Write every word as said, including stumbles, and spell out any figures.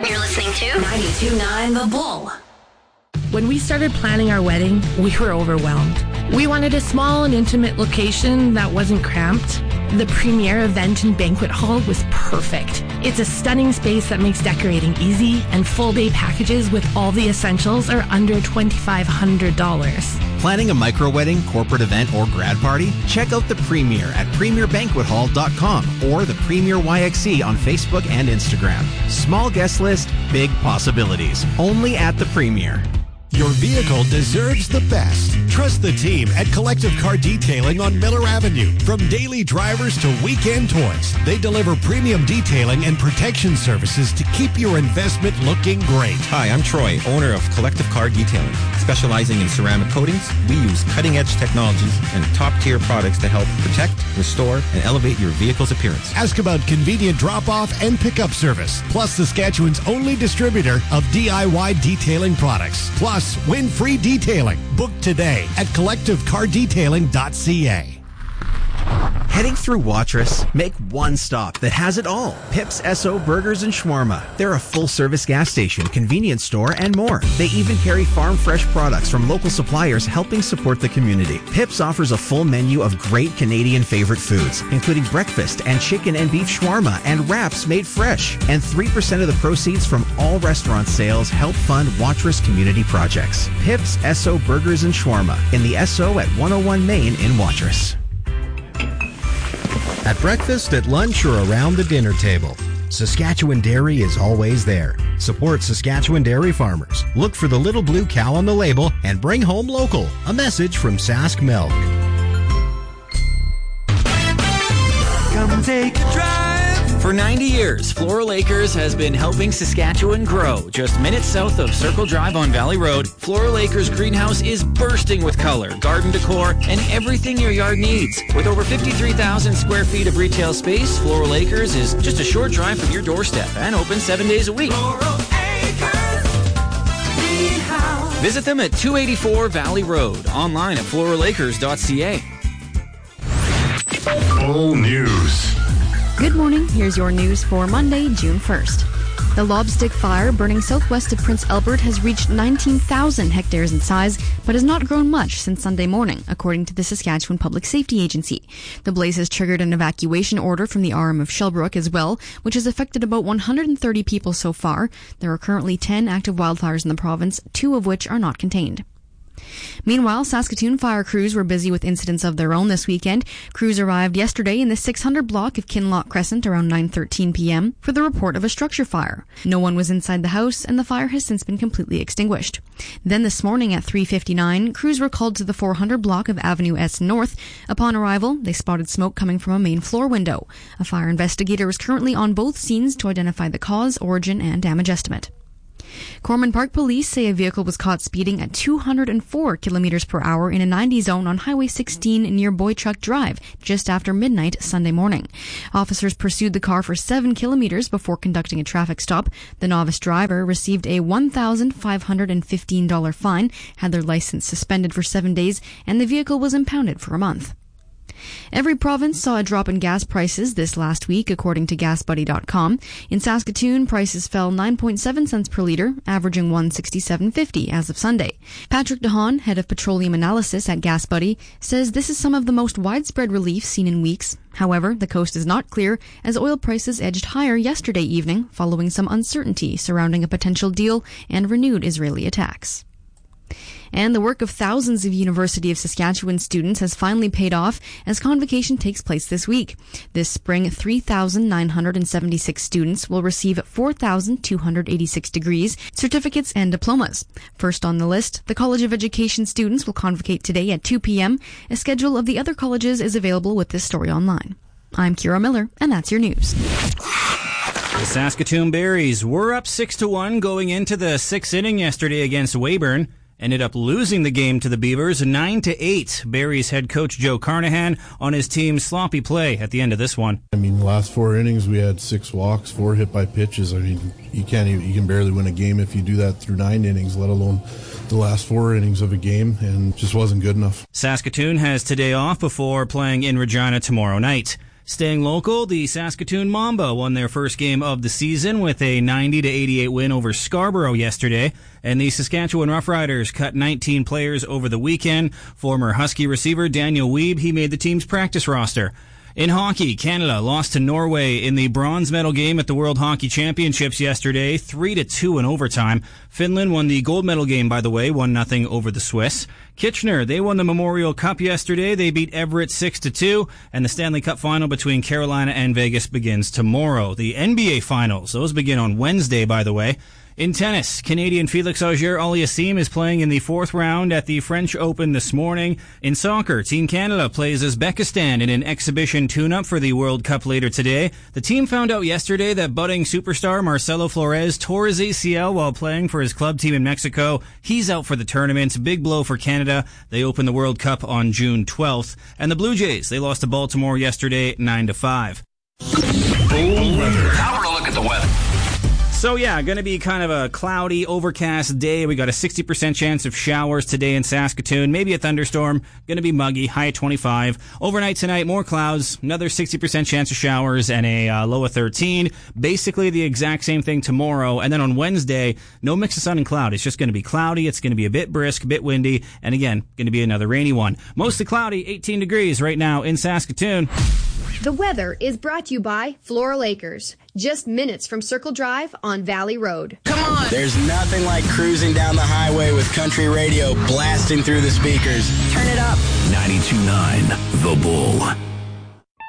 You're listening to ninety-two point nine The Bull. When we started planning our wedding, we were overwhelmed. We wanted a small and intimate location that wasn't cramped. The Premier Event and Banquet Hall was perfect. It's a stunning space that makes decorating easy, and full day packages with all the essentials are under twenty-five hundred dollars. Planning a micro wedding, corporate event, or grad party? Check out the Premier at premier banquet hall dot com or the Premier Y X C on Facebook and Instagram. Small guest list, big possibilities. Only at the Premier. Your vehicle deserves the best. Trust the team at Collective Car Detailing on Miller Avenue. From daily drivers to weekend toys, they deliver premium detailing and protection services to keep your investment looking great. Hi, I'm Troy, owner of Collective Car Detailing. Specializing in ceramic coatings, we use cutting-edge technologies and top-tier products to help protect, restore, and elevate your vehicle's appearance. Ask about convenient drop-off and pickup service, plus Saskatchewan's only distributor of D I Y detailing products. Plus, win free detailing. Book today at collective car detailing dot c a. Heading through Watrous? Make one stop that has it all. Pips S O Burgers and Shawarma. They're a full-service gas station, convenience store, and more. They even carry farm-fresh products from local suppliers helping support the community. Pips offers a full menu of great Canadian favorite foods, including breakfast and chicken and beef shawarma and wraps made fresh. And three percent of the proceeds from all restaurant sales help fund Watrous community projects. Pips S O Burgers and Shawarma in the S O at one oh one Main in Watrous. At breakfast, at lunch, or around the dinner table, Saskatchewan Dairy is always there. Support Saskatchewan dairy farmers. Look for the little blue cow on the label and bring home local. A message from Sask Milk. Come take a drive. For ninety years, Floral Acres has been helping Saskatchewan grow. Just minutes south of Circle Drive on Valley Road, Floral Acres greenhouse is bursting with color, garden decor, and everything your yard needs. With over fifty-three thousand square feet of retail space, Floral Acres is just a short drive from your doorstep and open seven days a week. Floral Acres Greenhouse. Visit them at two eighty-four Valley Road, online at floral acres dot c a. Full news. Good morning. Here's your news for Monday, June first. The Lobstick Fire burning southwest of Prince Albert has reached nineteen thousand hectares in size, but has not grown much since Sunday morning, according to the Saskatchewan Public Safety Agency. The blaze has triggered an evacuation order from the R M of Shelbrooke as well, which has affected about one hundred thirty people so far. There are currently ten active wildfires in the province, two of which are not contained. Meanwhile, Saskatoon fire crews were busy with incidents of their own this weekend. Crews arrived yesterday in the six hundred block of Kinloch Crescent around nine thirteen p.m. for the report of a structure fire. No one was inside the house, and the fire has since been completely extinguished. Then this morning at three fifty-nine, crews were called to the four hundred block of Avenue S North. Upon arrival, they spotted smoke coming from a main floor window. A fire investigator is currently on both scenes to identify the cause, origin, and damage estimate. Corman Park police say a vehicle was caught speeding at two hundred four kilometers per hour in a ninety zone on Highway sixteen near Boychuk Drive just after midnight Sunday morning. Officers pursued the car for seven kilometers before conducting a traffic stop. The novice driver received a one thousand five hundred fifteen dollars fine, had their license suspended for seven days, and the vehicle was impounded for a month. Every province saw a drop in gas prices this last week, according to gas buddy dot com. In Saskatoon, prices fell nine point seven cents per litre, averaging one sixty-seven fifty as of Sunday. Patrick DeHaan, head of petroleum analysis at GasBuddy, says this is some of the most widespread relief seen in weeks. However, the coast is not clear as oil prices edged higher yesterday evening following some uncertainty surrounding a potential deal and renewed Israeli attacks. And the work of thousands of University of Saskatchewan students has finally paid off as convocation takes place this week. This spring, three thousand nine hundred seventy-six students will receive four thousand two hundred eighty-six degrees, certificates, and diplomas. First on the list, the College of Education students will convocate today at two p.m. A schedule of the other colleges is available with this story online. I'm Kira Miller, and that's your news. The Saskatoon Berries were up six to one going into the sixth inning yesterday against Weyburn. Ended up losing the game to the Beavers nine to eight. Berries head coach Joe Carnahan on his team's sloppy play at the end of this one. I mean, the last four innings we had six walks, four hit by pitches. I mean, you can't even, you can barely win a game if you do that through nine innings, let alone the last four innings of a game, and just wasn't good enough. Saskatoon has today off before playing in Regina tomorrow night. Staying local, the Saskatoon Mamba won their first game of the season with a ninety to eighty-eight win over Scarborough yesterday. And the Saskatchewan Roughriders cut nineteen players over the weekend. Former Husky receiver Daniel Wiebe, he made the team's practice roster. In hockey, Canada lost to Norway in the bronze medal game at the World Hockey Championships yesterday, three to two in overtime. Finland won the gold medal game, by the way, one nothing over the Swiss. Kitchener, they won the Memorial Cup yesterday. They beat Everett six to two, and the Stanley Cup final between Carolina and Vegas begins tomorrow. The N B A finals, those begin on Wednesday, by the way. In tennis, Canadian Felix Auger-Aliassime is playing in the fourth round at the French Open this morning. In soccer, Team Canada plays Uzbekistan in an exhibition tune-up for the World Cup later today. The team found out yesterday that budding superstar Marcelo Flores tore his A C L while playing for his club team in Mexico. He's out for the tournament. Big blow for Canada. They open the World Cup on June twelfth. And the Blue Jays, they lost to Baltimore yesterday nine to five. Bull weather. Now we're a look at the weather. So yeah, going to be kind of a cloudy, overcast day. We got a sixty percent chance of showers today in Saskatoon. Maybe a thunderstorm. Going to be muggy, high at twenty-five. Overnight tonight, more clouds, another sixty percent chance of showers, and a uh, low of thirteen. Basically the exact same thing tomorrow. And then on Wednesday, no mix of sun and cloud. It's just going to be cloudy. It's going to be a bit brisk, a bit windy, and again, going to be another rainy one. Mostly cloudy, eighteen degrees right now in Saskatoon. The weather is brought to you by Floral Acres, just minutes from Circle Drive on Valley Road. Come on! There's nothing like cruising down the highway with country radio blasting through the speakers. Turn it up. ninety-two point nine The Bull.